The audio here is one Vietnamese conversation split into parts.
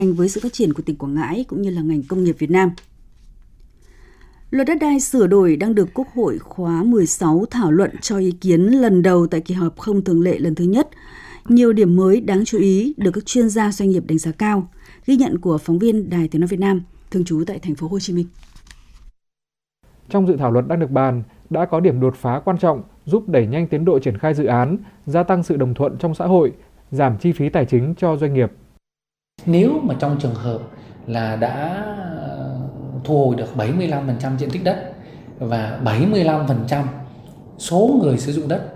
với sự phát triển của tỉnh Quảng Ngãi cũng như là ngành công nghiệp Việt Nam. Luật đất đai sửa đổi đang được Quốc hội khóa 16 thảo luận cho ý kiến lần đầu tại kỳ họp không thường lệ lần thứ nhất. Nhiều điểm mới đáng chú ý được các chuyên gia doanh nghiệp đánh giá cao. Ghi nhận của phóng viên Đài Tiếng nói Việt Nam thường trú tại thành phố Hồ Chí Minh. Trong dự thảo luật đang được bàn, đã có điểm đột phá quan trọng giúp đẩy nhanh tiến độ triển khai dự án, gia tăng sự đồng thuận trong xã hội, giảm chi phí tài chính cho doanh nghiệp. Nếu mà trong trường hợp là đã thu hồi được 75% diện tích đất và 75% số người sử dụng đất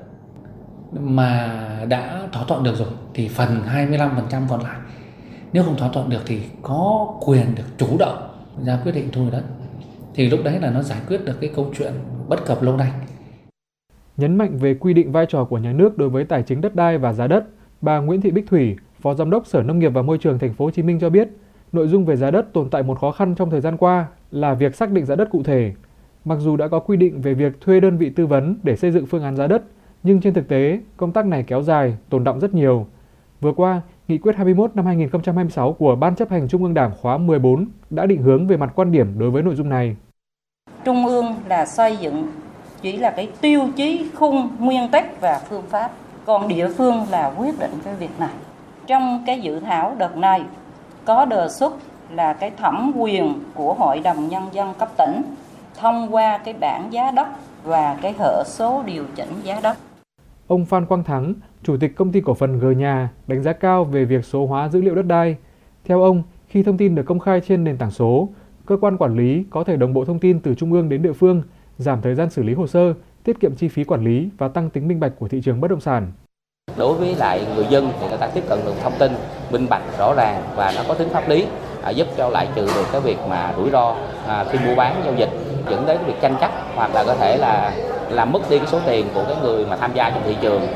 mà đã thỏa thuận được rồi thì phần 25% còn lại nếu không thỏa thuận được thì có quyền được chủ động ra quyết định thu hồi đất. Thì lúc đấy là nó giải quyết được cái câu chuyện bất cập lâu nay. Nhấn mạnh về quy định vai trò của nhà nước đối với tài chính đất đai và giá đất, bà Nguyễn Thị Bích Thủy, Phó Giám đốc Sở Nông nghiệp và Môi trường Thành phố Hồ Chí Minh cho biết, nội dung về giá đất tồn tại một khó khăn trong thời gian qua là việc xác định giá đất cụ thể. Mặc dù đã có quy định về việc thuê đơn vị tư vấn để xây dựng phương án giá đất, nhưng trên thực tế, công tác này kéo dài, tồn đọng rất nhiều. Vừa qua, Nghị quyết 21 năm 2026 của Ban chấp hành Trung ương Đảng khóa 14 đã định hướng về mặt quan điểm đối với nội dung này. Trung ương là xây dựng chỉ là cái tiêu chí khung, nguyên tắc và phương pháp, còn địa phương là quyết định cái việc này. Trong cái dự thảo đợt này có đề xuất là cái thẩm quyền của Hội đồng Nhân dân cấp tỉnh thông qua cái bảng giá đất và cái hệ số điều chỉnh giá đất. Ông Phan Quang Thắng, Chủ tịch Công ty Cổ phần G Nhà, đánh giá cao về việc số hóa dữ liệu đất đai. Theo ông, khi thông tin được công khai trên nền tảng số, cơ quan quản lý có thể đồng bộ thông tin từ trung ương đến địa phương, giảm thời gian xử lý hồ sơ, tiết kiệm chi phí quản lý và tăng tính minh bạch của thị trường bất động sản. Đối với lại người dân thì người ta tiếp cận được thông tin minh bạch, rõ ràng và nó có tính pháp lý, giúp cho lại trừ được cái việc mà rủi ro khi mua bán giao dịch, dẫn đến cái việc tranh chấp hoặc là có thể là làm mất đi cái số tiền của cái người mà tham gia trong thị trường.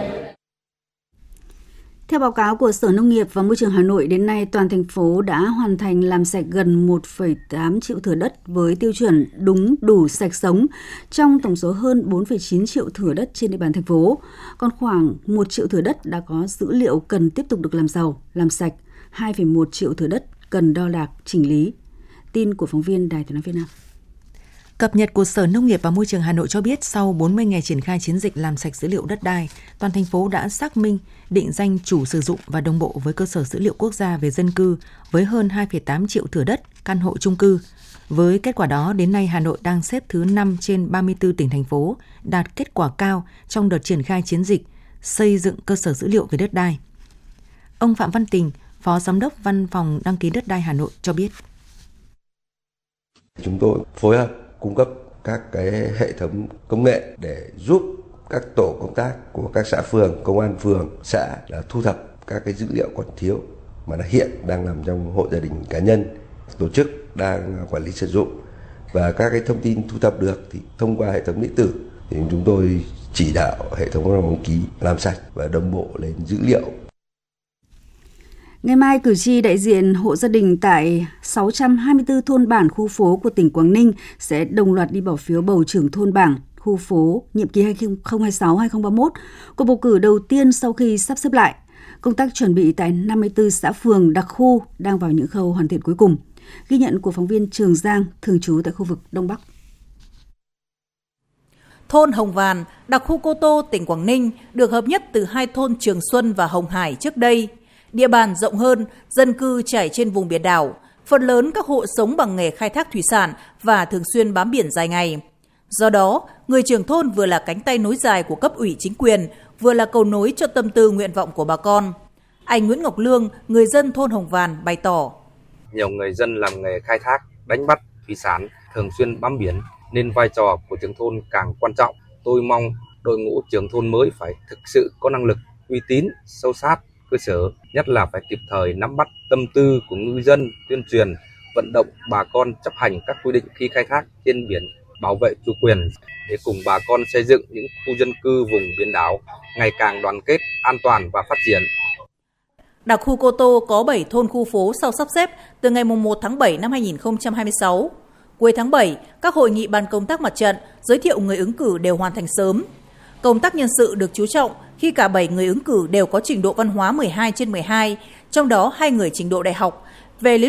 Theo báo cáo của Sở Nông nghiệp và Môi trường Hà Nội, đến nay toàn thành phố đã hoàn thành làm sạch gần 1,8 triệu thửa đất với tiêu chuẩn đúng, đủ, sạch, sống trong tổng số hơn 4,9 triệu thửa đất trên địa bàn thành phố. Còn khoảng 1 triệu thửa đất đã có dữ liệu cần tiếp tục được làm giàu, làm sạch, 2,1 triệu thửa đất cần đo đạc, chỉnh lý. Tin của phóng viên Đài Tiếng nói Việt Nam. Cập nhật của Sở Nông nghiệp và Môi trường Hà Nội cho biết sau 40 ngày triển khai chiến dịch làm sạch dữ liệu đất đai, toàn thành phố đã xác minh, định danh chủ sử dụng và đồng bộ với cơ sở dữ liệu quốc gia về dân cư với hơn 2,8 triệu thửa đất, căn hộ chung cư. Với kết quả đó, đến nay Hà Nội đang xếp thứ 5 trên 34 tỉnh thành phố, đạt kết quả cao trong đợt triển khai chiến dịch xây dựng cơ sở dữ liệu về đất đai. Ông Phạm Văn Tình, Phó Giám đốc Văn phòng Đăng ký đất đai Hà Nội cho biết. Chúng tôi phối hợp cung cấp các cái hệ thống công nghệ để giúp các tổ công tác của các xã phường, công an phường, xã là thu thập các cái dữ liệu còn thiếu mà hiện đang nằm trong hộ gia đình cá nhân, tổ chức đang quản lý sử dụng, và các cái thông tin thu thập được thì thông qua hệ thống điện tử thì chúng tôi chỉ đạo hệ thống đăng ký làm sạch và đồng bộ lên dữ liệu. Ngày mai, cử tri đại diện hộ gia đình tại 624 thôn bản khu phố của tỉnh Quảng Ninh sẽ đồng loạt đi bỏ phiếu bầu trưởng thôn bản, khu phố nhiệm kỳ 2026-2031, cuộc bầu cử đầu tiên sau khi sắp xếp lại. Công tác chuẩn bị tại 54 xã phường đặc khu đang vào những khâu hoàn thiện cuối cùng. Ghi nhận của phóng viên Trường Giang, thường trú tại khu vực Đông Bắc. Thôn Hồng Vàn, đặc khu Cô Tô, tỉnh Quảng Ninh được hợp nhất từ hai thôn Trường Xuân và Hồng Hải trước đây. Địa bàn rộng hơn, dân cư trải trên vùng biển đảo, phần lớn các hộ sống bằng nghề khai thác thủy sản và thường xuyên bám biển dài ngày. Do đó, người trưởng thôn vừa là cánh tay nối dài của cấp ủy chính quyền, vừa là cầu nối cho tâm tư nguyện vọng của bà con. Anh Nguyễn Ngọc Lương, người dân thôn Hồng Vàn bày tỏ. Nhiều người dân làm nghề khai thác, đánh bắt thủy sản, thường xuyên bám biển nên vai trò của trưởng thôn càng quan trọng. Tôi mong đội ngũ trưởng thôn mới phải thực sự có năng lực, uy tín, sâu sát cơ sở, nhất là phải kịp thời nắm bắt tâm tư của ngư dân, tuyên truyền, vận động bà con chấp hành các quy định khi khai thác trên biển, bảo vệ chủ quyền để cùng bà con xây dựng những khu dân cư vùng biển đảo ngày càng đoàn kết, an toàn và phát triển. Đặc khu Cô Tô có 7 thôn khu phố sau sắp xếp từ ngày 1 tháng 7 năm 2026. Cuối tháng 7, các hội nghị ban công tác mặt trận giới thiệu người ứng cử đều hoàn thành sớm. Công tác nhân sự được chú trọng khi cả 7 người ứng cử đều có trình độ văn hóa 12/12, trong đó 2 người trình độ đại học. Về lý